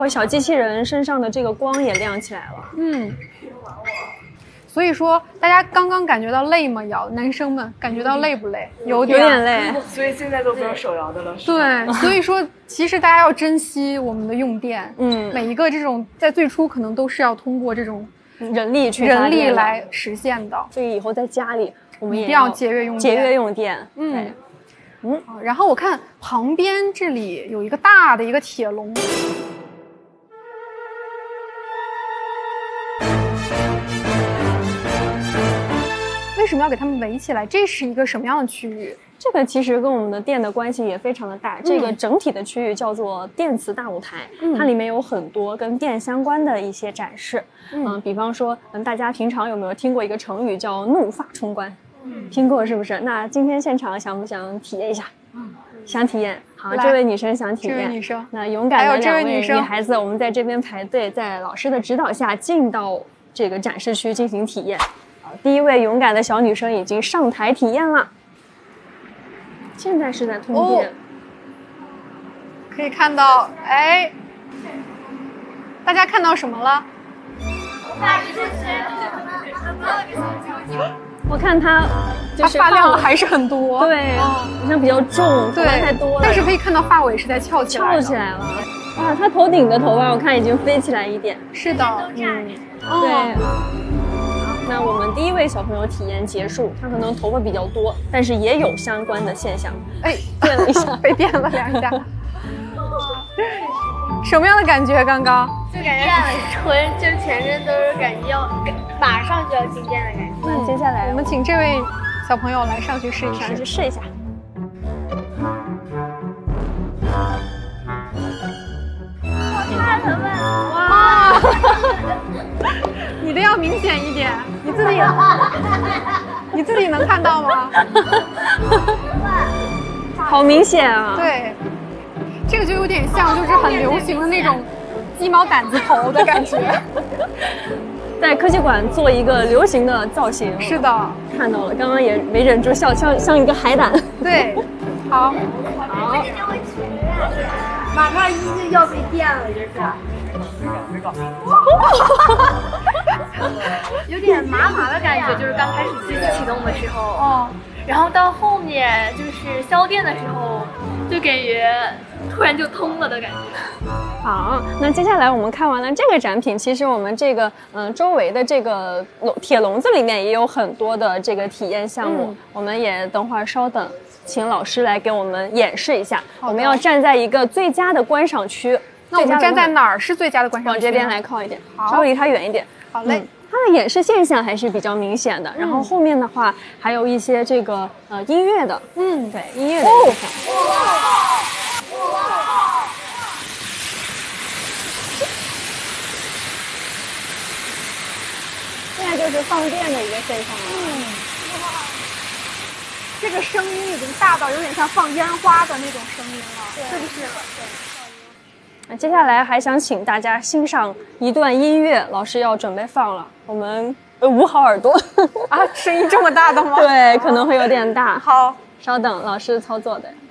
小机器人身上的这个光也亮起来了。 嗯。所以说，大家刚刚感觉到累吗？摇男生们感觉到累不累？有点累。 所以现在都不用手摇的了。 对，所以说其实大家要珍惜我们的用电。每一个这种在最初可能都是要通过这种人力来实现的。 所以以后在家里我们也一定要节约用电。 然后我看旁边这里有一个大的一个铁笼。为什么要给他们围起来？这是一个什么样的区域？ 这个其实跟我们的电的关系也非常的大。这个整体的区域叫做电磁大舞台，它里面有很多跟电相关的一些展示。比方说，大家平常有没有听过一个成语叫怒发冲冠？听过是不是？那今天现场想不想体验一下？想体验。好，这位女生想体验。 这位女生， 那勇敢的两位女孩子，我们在这边排队，在老师的指导下进到这个展示区进行体验。第一位勇敢的小女生已经上台体验了，现在是在通电。 可以看到，哎，大家看到什么了？ 我看它就是发量还是很多， 对，好像比较重，头发太多了。 但是可以看到发尾是在翘起来了。哇，它头顶的头发我看已经飞起来一点。 是的， 对。那我们第一位小朋友体验结束，他可能头发比较多，但是也有相关的现象。 哎， 电了一下， 被电了2下。什么样的感觉？刚刚就感觉就全身都是感觉马上就要进电的感觉。 那接下来我们请这位小朋友来上去试一试。 上去试一下。 哇！你的要明显一点，你自己能看到吗？ 好明显啊！ 对，这个就有点像，就是很流行的那种鸡毛掸子头的感觉。 在科技馆做一个流行的造型。 是的， 看到了，刚刚也没忍住笑，像一个海胆。 对，好， 马上要被电了，这是。有点麻麻的感觉，就是刚开始机器启动的时候，然后到后面就是消电的时候，就感觉突然就通了的感觉。 好，那接下来我们看完了这个展品，其实我们这个周围的这个铁笼子里面也有很多的这个体验项目，我们也等会儿稍等，请老师来给我们演示一下。我们要站在一个最佳的观赏区。 那我们站在哪儿是最佳的观赏区？ 往这边来靠一点，稍微离它远一点。 好嘞。 它的演示现象还是比较明显的，然后后面的话还有一些这个音乐的，对，音乐的部分。现在就是放电的一个现象了。 这个声音已经大到有点像放烟花的那种声音了，是不是？ 对。接下来还想请大家欣赏一段音乐，老师要准备放了，我们捂好耳朵啊，声音这么大的吗？ 对，可能会有点大。 好， 稍等，老师操作的。